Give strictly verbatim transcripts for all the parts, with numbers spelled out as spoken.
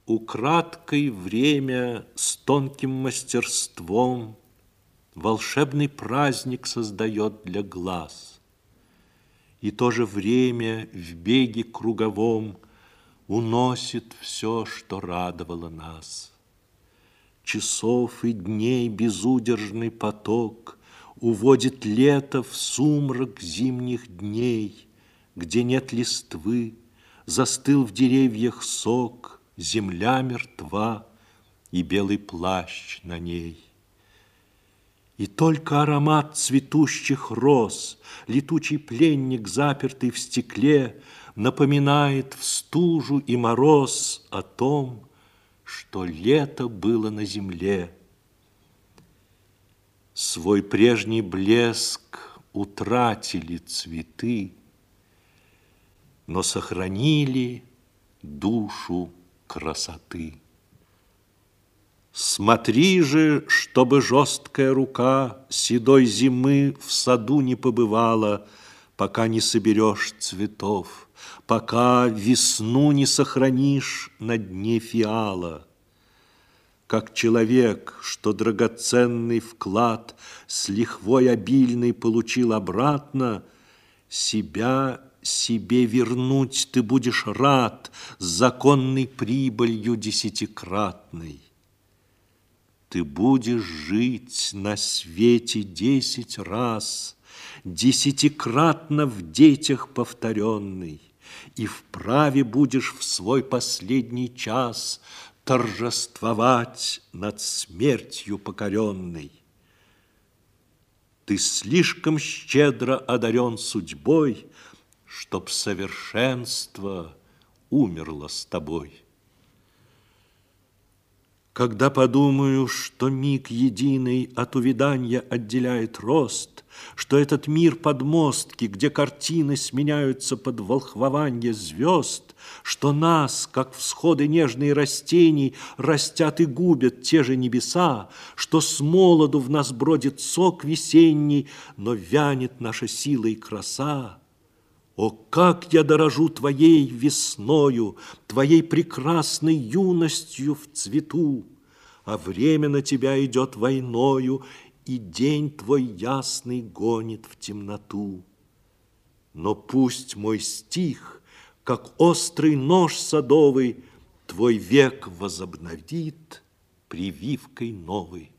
Украдкой время с тонким мастерством волшебный праздник создает для глаз. И то же время в беге круговом уносит все, что радовало нас. Часов и дней безудержный поток уводит лето в сумрак зимних дней, где нет листвы, застыл в деревьях сок, земля мертва и белый плащ на ней. И только аромат цветущих роз, летучий пленник, запертый в стекле, напоминает в стужу и мороз о том, что лето было на земле. Свой прежний блеск утратили цветы, но сохранили душу красоты. Смотри же, чтобы жесткая рука седой зимы в саду не побывала, пока не соберешь цветов, пока весну не сохранишь на дне фиала. Как человек, что драгоценный вклад с лихвой обильной получил обратно, себя себе вернуть ты будешь рад с законной прибылью десятикратной. Ты будешь жить на свете десять раз, десятикратно в детях повторенный, и вправе будешь в свой последний час торжествовать над смертью покоренной. Ты слишком щедро одарен судьбой, чтоб совершенство умерло с тобой. Когда подумаю, что миг единый от увяданья отделяет рост, что этот мир подмостки, где картины сменяются под волхвованье звезд, что нас, как всходы нежные растений, растят и губят те же небеса, что с молоду в нас бродит сок весенний, но вянет наша сила и краса. О, как я дорожу твоей весною, твоей прекрасной юностью в цвету, а время на тебя идет войною, и день твой ясный гонит в темноту. Но пусть мой стих, как острый нож садовый, твой век возобновит прививкой новой.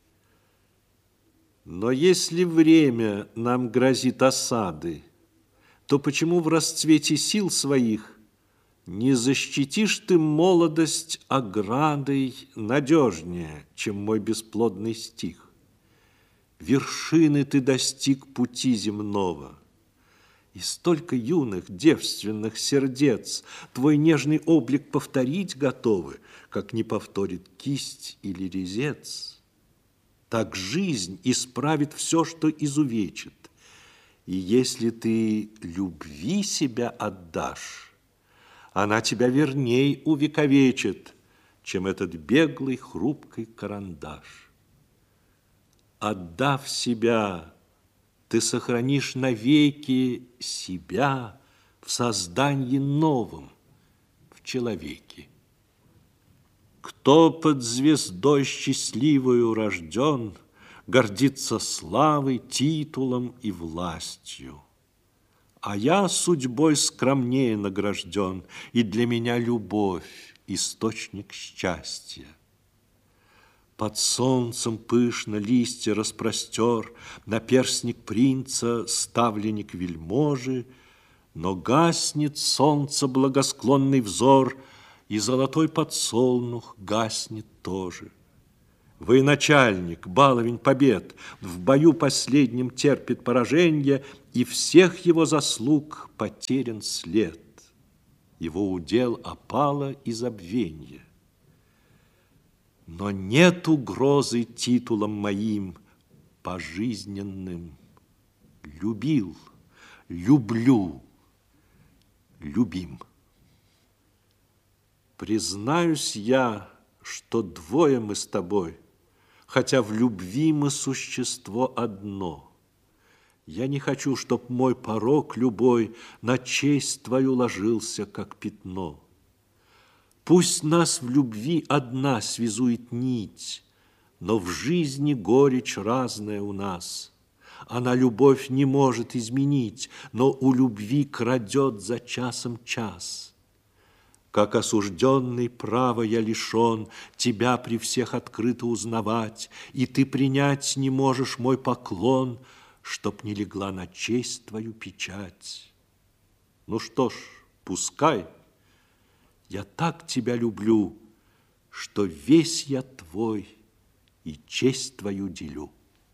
Но если время нам грозит осады, то почему в расцвете сил своих не защитишь ты молодость оградой надежнее, чем мой бесплодный стих? Вершины ты достиг пути земного, и столько юных девственных сердец твой нежный облик повторить готовы, как не повторит кисть или резец. Так жизнь исправит все, что изувечит. И если ты любви себя отдашь, она тебя верней увековечит, чем этот беглый хрупкий карандаш. Отдав себя, ты сохранишь навеки себя в создании новом, в человеке. Кто под звездой счастливою рожден, гордится славой, титулом и властью. А я судьбой скромнее награжден, и для меня любовь – источник счастья. Под солнцем пышно листья распростер, наперстник принца ставленник вельможи, но гаснет солнце благосклонный взор, и золотой подсолнух гаснет тоже. Военачальник, баловень побед, в бою последнем терпит пораженье, и всех его заслуг потерян след. Его удел опало и забвенье. Но нет угрозы титулом моим пожизненным. Любил, люблю, любим. Признаюсь я, что двое мы с тобой, хотя в любви мы существо одно. Я не хочу, чтоб мой порок любой на честь твою ложился, как пятно. Пусть нас в любви одна связует нить, но в жизни горечь разная у нас. Она любовь не может изменить, но у любви крадет за часом час. Как осужденный права я лишен тебя при всех открыто узнавать, и ты принять не можешь мой поклон, чтоб не легла на честь твою печать. Ну что ж, пускай. Я так тебя люблю, что весь я твой и честь твою делю.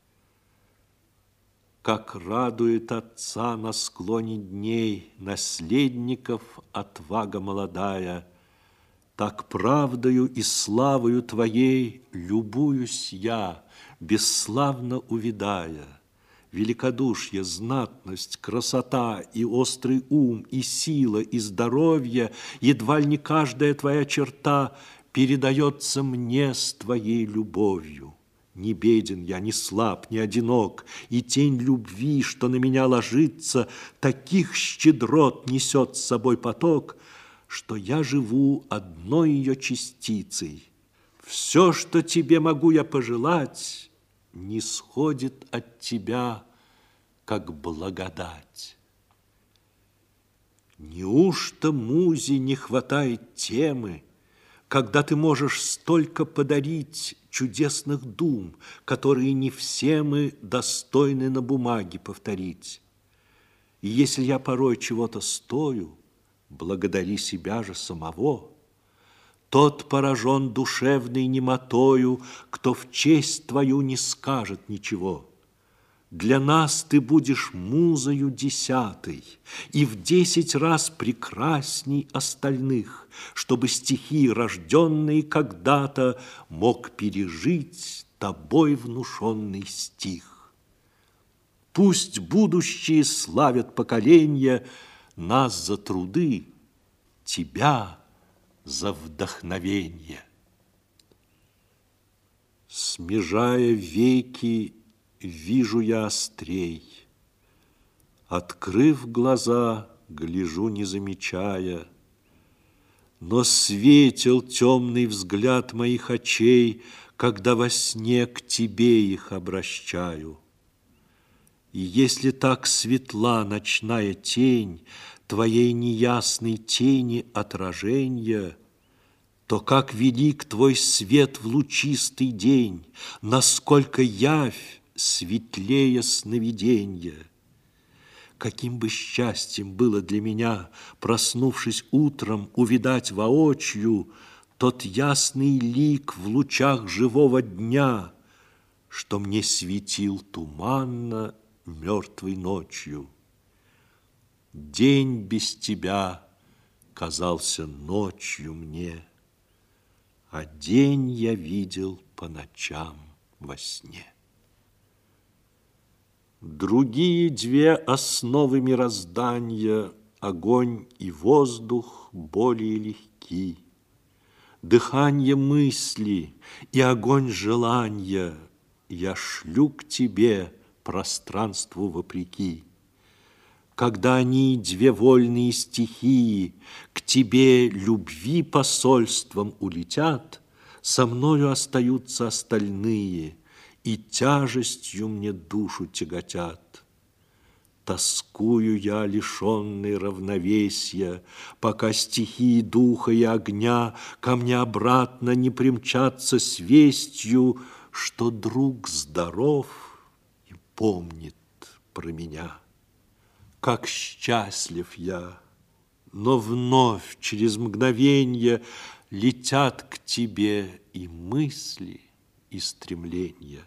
Как радует отца на склоне дней наследников отвага молодая, так правдою и славою твоей любуюсь я, бесславно увядая. Великодушие, знатность, красота и острый ум, и сила, и здоровье, едва ли не каждая твоя черта передается мне с твоей любовью. Не беден я, не слаб, не одинок, и тень любви, что на меня ложится, таких щедрот несет с собой поток, что я живу одной ее частицей. Все, что тебе могу я пожелать, не сходит от тебя, как благодать. Неужто музе не хватает темы, когда ты можешь столько подарить чудесных дум, которые не все мы достойны на бумаге повторить? И если я порой чего-то стою, благодари себя же самого. Тот поражен душевной немотою, кто в честь твою не скажет ничего. Для нас ты будешь музою десятой и в десять раз прекрасней остальных, чтобы стихи, рожденные когда-то, мог пережить тобой внушенный стих. Пусть будущие славят поколения нас за труды, тебя за вдохновенье. Смежая веки, вижу я острей. Открыв глаза, гляжу, не замечая, но светил темный взгляд моих очей, когда во сне к тебе их обращаю. И если так светла ночная тень твоей неясной тени отраженья, то как велик твой свет в лучистый день, насколько явь светлее сновиденья. Каким бы счастьем было для меня, проснувшись утром, увидать воочию тот ясный лик в лучах живого дня, что мне светил туманно мертвой ночью. День без тебя казался ночью мне, а день я видел по ночам во сне. Другие две основы мироздания, огонь и воздух, более легки. Дыхание мысли и огонь желания я шлю к тебе пространству вопреки. Когда они, две вольные стихии, к тебе любви посольством улетят, со мною остаются остальные, и тяжестью мне душу тяготят. Тоскую я, лишенный равновесия, пока стихии духа и огня ко мне обратно не примчатся с вестью, что друг здоров и помнит про меня. Как счастлив я, но вновь через мгновенье летят к тебе и мысли, и стремления.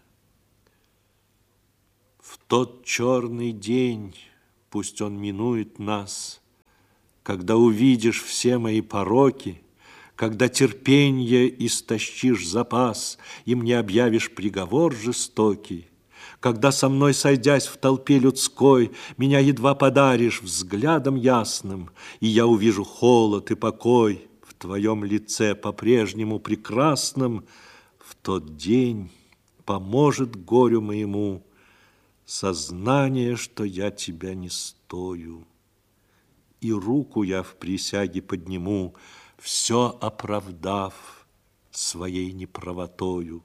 В тот черный день, пусть он минует нас, когда увидишь все мои пороки, когда терпенье истощишь запас и мне объявишь приговор жестокий, когда со мной, сойдясь в толпе людской, меня едва подаришь взглядом ясным, и я увижу холод и покой в твоем лице по-прежнему прекрасном, в тот день поможет горю моему сознание, что я тебя не стою, и руку я в присяге подниму все оправдав своей неправотою.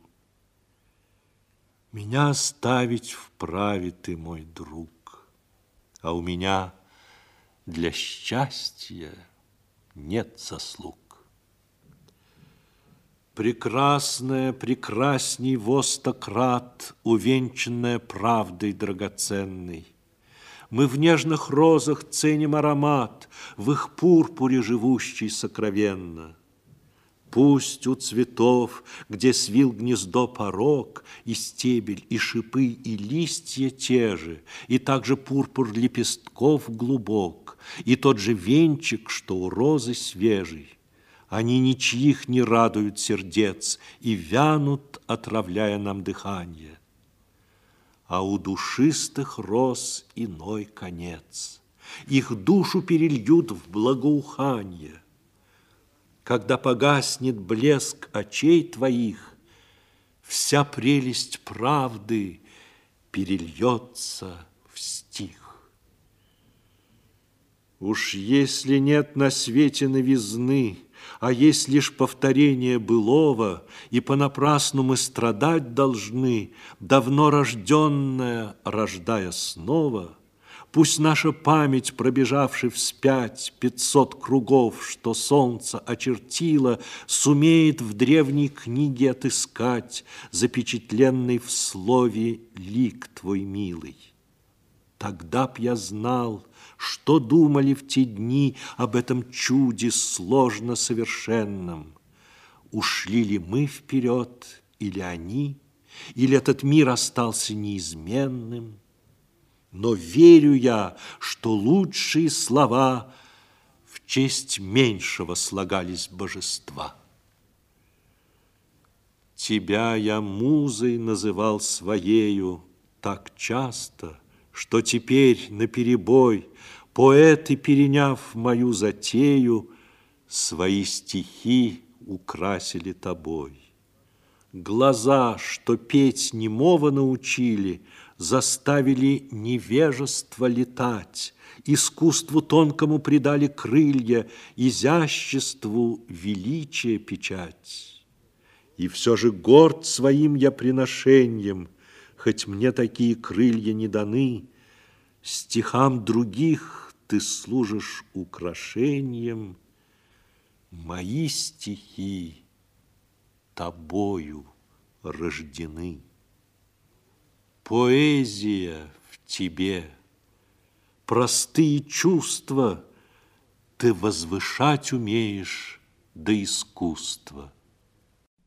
Меня оставить вправе ты, мой друг, а у меня для счастья нет заслуг. Прекрасная, прекрасней во сто крат, увенчанная правдой драгоценной. Мы в нежных розах ценим аромат, в их пурпуре живущий сокровенно. Пусть у цветов, где свил гнездо порок, и стебель, и шипы, и листья те же, и также пурпур лепестков глубок, и тот же венчик, что у розы свежий, они ничьих не радуют сердец и вянут, отравляя нам дыхание. А у душистых роз иной конец, их душу перельют в благоуханье. Когда погаснет блеск очей твоих, вся прелесть правды перельется в стих. Уж если нет на свете новизны, а есть лишь повторение былого, и понапрасну мы страдать должны, давно рожденная, рождая снова, пусть наша память, пробежавши вспять пятьсот кругов, что солнце очертило, сумеет в древней книге отыскать запечатленный в слове лик твой милый. Тогда б я знал, что думали в те дни об этом чуде сложно совершенном. Ушли ли мы вперед, или они, или этот мир остался неизменным? Но верю я, что лучшие слова в честь меньшего слагались божества. Тебя я музой называл своею так часто, что теперь наперебой поэты, переняв мою затею, свои стихи украсили тобой. Глаза, что петь немого научили, заставили невежество летать, искусству тонкому придали крылья, изяществу величие печать. И все же горд своим я приношением, хоть мне такие крылья не даны, стихам других ты служишь украшением, мои стихи тобою рождены. Поэзия в тебе, простые чувства ты возвышать умеешь до искусства.